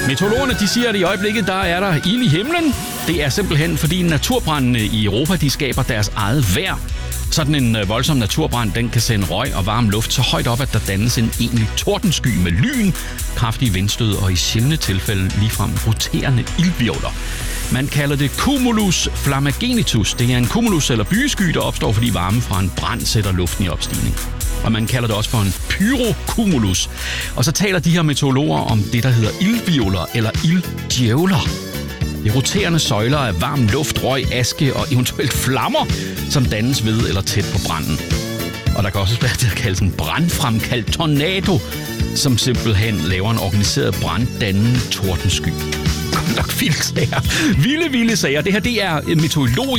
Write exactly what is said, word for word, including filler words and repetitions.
Meteorologerne de siger, at i øjeblikket der er der ild i himlen. Det er simpelthen fordi naturbrændene i Europa de skaber deres eget vejr. Sådan en voldsom naturbrand den kan sende røg og varm luft så højt op, at der dannes en egentlig tordensky med lyn, kraftige vindstød og i sjældne tilfælde ligefrem roterende ildhvirvler. Man kalder det cumulus flammagenitus. Det er en cumulus eller bysky, der opstår, fordi varme fra en brand sætter luften i opstigning. Og man kalder det også for en pyrocumulus. Og så taler de her meteorologer om det, der hedder ildhvirvler eller ilddjævler. Det er roterende søjler af varm luft, røg, aske og eventuelt flammer, som dannes ved eller tæt på branden. Og der kan også være det, der kaldes en brandfremkaldt tornado, som simpelthen laver en organiseret branddannende tordensky. Godt nok vilde sager. Vilde, vilde sager. Det her det er meteorologisk